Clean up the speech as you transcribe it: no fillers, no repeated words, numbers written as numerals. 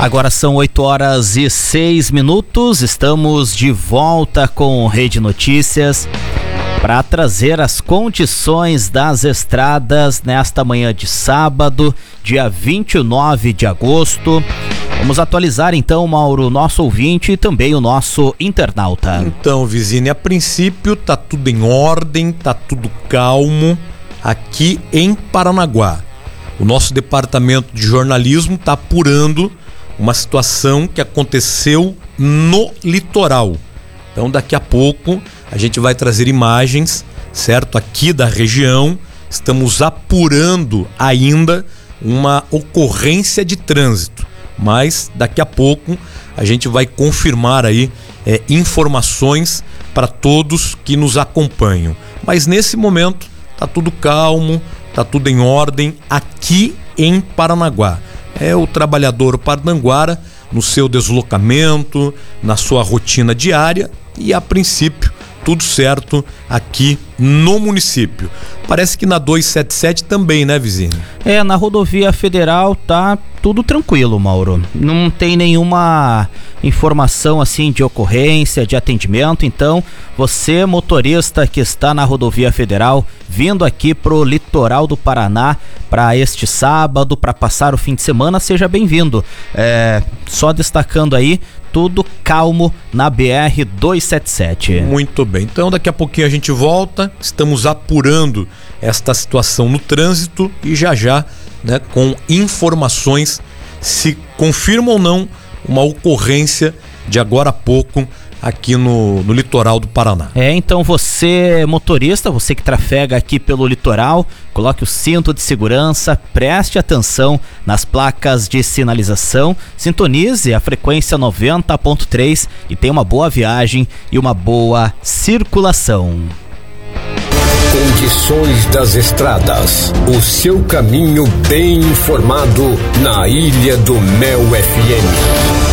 Agora são 8h06, estamos de volta com Rede Notícias para trazer as condições das estradas nesta manhã de sábado, dia 29 de agosto. Vamos atualizar então, Mauro, o nosso ouvinte e também o nosso internauta. Então, Vizine, a princípio tá tudo em ordem, tá tudo calmo aqui em Paranaguá. O nosso departamento de jornalismo está apurando uma situação que aconteceu no litoral. Então daqui a pouco a gente vai trazer imagens, certo? Aqui da região, estamos apurando ainda uma ocorrência de trânsito, mas daqui a pouco a gente vai confirmar aí informações para todos que nos acompanham. Mas nesse momento tá tudo calmo, tá tudo em ordem aqui em Paranaguá. É o trabalhador parnanguara no seu deslocamento, na sua rotina diária e a princípio tudo certo aqui no município. Parece que na 277 também, né, vizinho? Na rodovia federal tá tudo tranquilo, Mauro. Não tem nenhuma informação assim de ocorrência, de atendimento. Então, você motorista que está na rodovia federal, vindo aqui pro litoral do Paraná para este sábado, para passar o fim de semana, seja bem-vindo. Só destacando aí, tudo calmo na BR-277. Muito bem, então daqui a pouquinho a gente volta, estamos apurando esta situação no trânsito e já, né, com informações se confirma ou não uma ocorrência de agora a pouco aqui no litoral do Paraná. Então você motorista, você que trafega aqui pelo litoral, coloque o cinto de segurança, preste atenção nas placas de sinalização, sintonize a frequência 90.3 e tenha uma boa viagem e uma boa circulação. Condições das estradas, o seu caminho bem informado na Ilha do Mel FM.